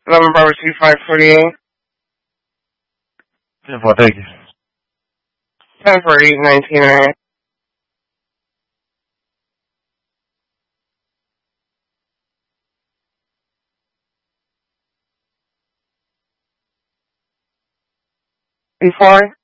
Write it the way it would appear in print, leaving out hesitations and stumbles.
11 Bravo 2548. 10-4, thank you. 10-4, 19. Before